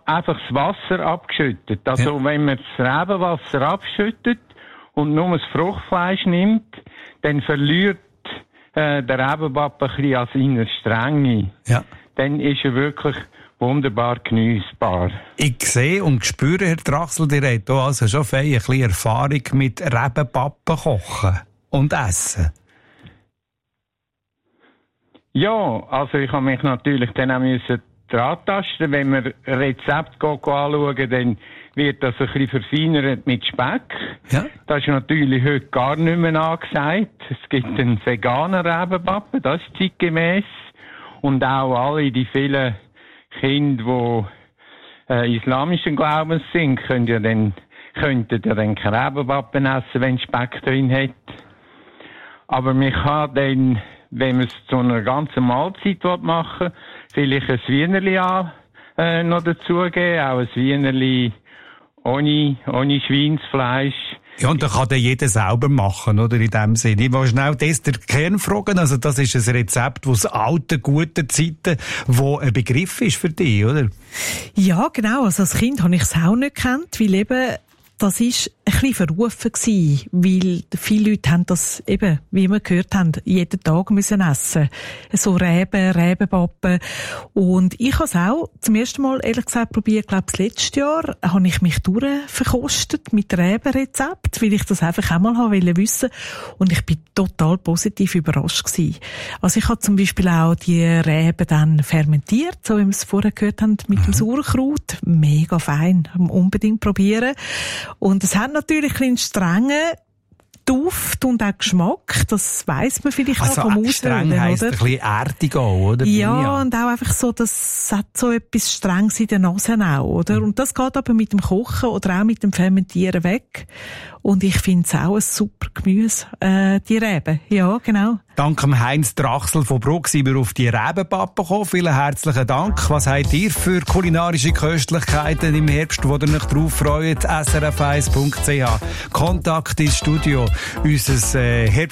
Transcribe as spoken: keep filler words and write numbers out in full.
einfach das Wasser abgeschüttet. Also ja. wenn man das Rebenwasser abschüttet und nur das Fruchtfleisch nimmt, dann verliert äh, der Rebenpappe ein bisschen an seiner Strenge. Ja. Dann ist er wirklich wunderbar geniessbar. Ich sehe und spüre, Herr Trachsel, ihr habt hier also schon fein ein bisschen Erfahrung mit Rebenpappen kochen und essen. Ja, also ich habe mich natürlich dann auch müssen dran tasten. Wenn wir Rezept anschauen, dann wird das ein bisschen verfeinert mit Speck. Ja. Das ist natürlich heute gar nicht mehr angesagt. Es gibt einen veganen Rebenpappen, das ist zeitgemäß. Und auch alle die vielen Kinder, die äh, islamischen Glaubens sind, können ja dann, könnten ja dann keinen Rebenpappen essen, wenn Speck drin hat. Aber man kann dann, wenn man es zu einer ganzen Mahlzeit machen will, vielleicht ein Wienerli an, äh, noch dazugeben, auch ein Wienerli ohne, ohne Schweinsfleisch. Ja, und da kann dann jeder selber machen, oder, in dem Sinne. Ich will schnell das der Kern fragen. Also, das ist ein Rezept aus alten, guten Zeiten, wo ein Begriff ist für dich, oder? Ja, genau. Also, als Kind habe ich es auch nicht gekannt, weil eben, das ist ein bisschen verrufen gewesen, weil viele Leute haben das eben, wie wir gehört haben, jeden Tag müssen essen. So Reben, Rebenpappen. Und ich habe es auch zum ersten Mal, ehrlich gesagt, probiert, glaube ich, das letzte Jahr, habe ich mich durchverkostet mit Rebenrezept, weil ich das einfach auch mal haben wissen. Und ich bin total positiv überrascht gewesen. Also ich habe zum Beispiel auch die Reben dann fermentiert, so wie wir es vorher gehört haben, mit mhm. dem Sauerkraut. Mega fein. Unbedingt probieren. Und es hat natürlich einen strengen Duft und auch Geschmack, das weiss man vielleicht also noch vom Aussehen, streng heisst ein bisschen erdig auch, oder? Ja, ja, und auch einfach so, das hat so etwas Strenges in der Nase auch, oder? Und das geht aber mit dem Kochen oder auch mit dem Fermentieren weg. Und ich finde es auch ein super Gemüse, äh, die Reben. Ja, genau. Dank dem Heinz Trachsel von Bruck sind wir auf die Rebenpappen gekommen. Vielen herzlichen Dank. Was habt ihr für kulinarische Köstlichkeiten im Herbst, wo ihr euch drauf freut? S R F eins Punkt C H. Kontakt ins Studio. Unser äh, Herbst